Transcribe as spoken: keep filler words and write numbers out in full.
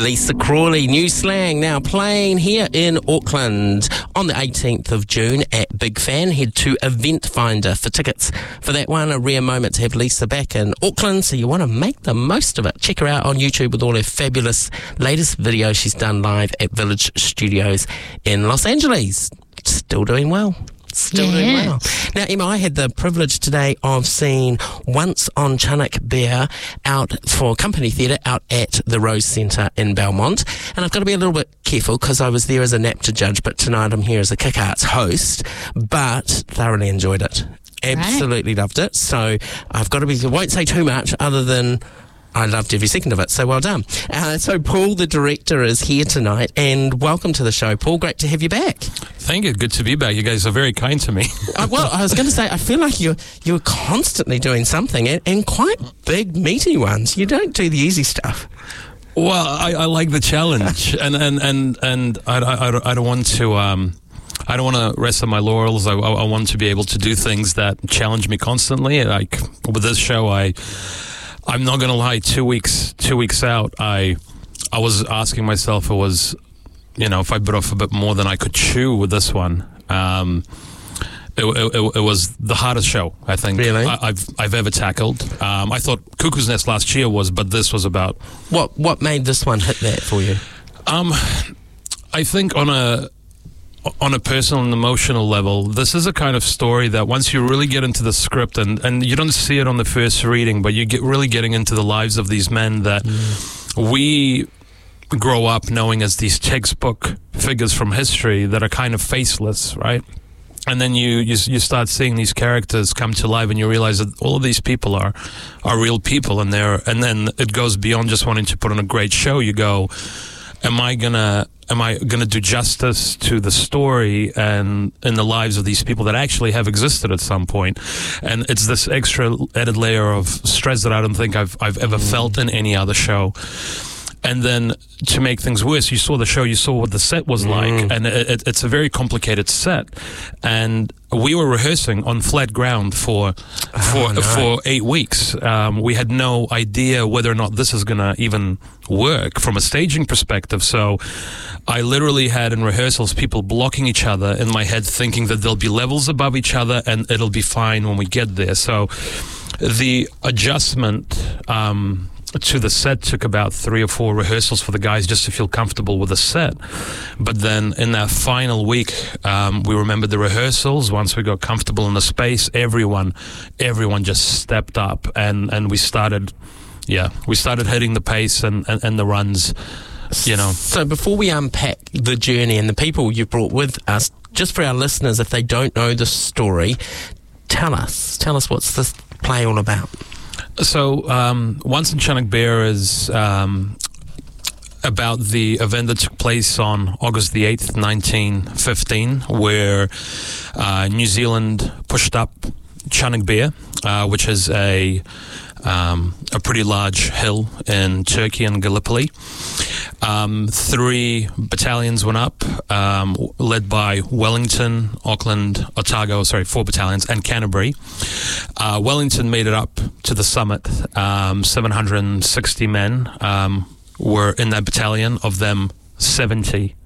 Lisa Crawley, new slang now playing here in Auckland on the eighteenth of June at Big Fan. Head to Event Finder for tickets for that one. A rare moment to have Lisa back in Auckland, so you want to make the most of it. Check her out on YouTube with all her fabulous latest videos she's done live at Village Studios in Los Angeles. Still doing well. Still yeah. doing well. Now, Emma, I had the privilege today of seeing Once on Chinook Bear out for Company Theatre out at the Rose Centre in Belmont. And I've got to be a little bit careful because I was there as a NAPTA judge, but tonight I'm here as a Kick Arts host. But thoroughly enjoyed it. Absolutely right. Loved it. So I've got to be, I won't say too much other than I loved every second of it, so well done. Uh, so Paul, the director, is here tonight, and welcome to the show. Paul, great to have you back. Thank you. Good to be back. You guys are very kind to me. uh, well, I was going to say, I feel like you're, you're constantly doing something, and, and quite big, meaty ones. You don't do the easy stuff. Well, I, I like the challenge, and, and, and, and I, I, I don't want to... Um, I don't want to rest on my laurels. I, I, I want to be able to do things that challenge me constantly. Like with this show, I... I'm not gonna lie. Two weeks, two weeks out, I, I was asking myself, it was, you know, if I bit off a bit more than I could chew with this one. Um, it, it, it was the hardest show I think really? I, I've I've ever tackled. Um, I thought Cuckoo's Nest last year was, but this was about. What what made this one hit that for you? Um, I think on a. On a personal and emotional level, this is a kind of story that once you really get into the script, and, and you don't see it on the first reading, but you get really getting into the lives of these men that mm. we grow up knowing as these textbook figures from history that are kind of faceless, right? And then you, you you start seeing these characters come to life, and you realize that all of these people are are real people, and they're and then it goes beyond just wanting to put on a great show. You go, am I gonna am I gonna do justice to the story and in the lives of these people that actually have existed at some point? And it's this extra added layer of stress that I don't think I've I've ever mm. felt in any other show. And then to make things worse, you saw the show, you saw what the set was mm. like, and it, it, it's a very complicated set. And we were rehearsing on flat ground for oh, for no. for eight weeks. Um, we had no idea whether or not this is going to even work from a staging perspective. So I literally had in rehearsals people blocking each other in my head, thinking that there'll be levels above each other and it'll be fine when we get there. So the adjustment Um, to the set took about three or four rehearsals for the guys just to feel comfortable with the set. But then in that final week, um, we remembered the rehearsals. Once we got comfortable in the space, everyone, everyone just stepped up, and, and we started, yeah, we started hitting the pace and, and, and the runs, you know. So before we unpack the journey and the people you brought with us, just for our listeners, if they don't know the story, tell us, tell us what's this play all about. So, um, Once on Chinook Bear is um, about the event that took place on August the eighth, nineteen fifteen, where uh, New Zealand pushed up Chinook Bear, uh, which is a um, a pretty large hill in Turkey and Gallipoli. Um, three battalions went up, um, led by Wellington, Auckland, Otago, sorry, four battalions, and Canterbury. Uh, Wellington made it up to the summit. Um, seven hundred sixty men um, were in that battalion. Of them, seventy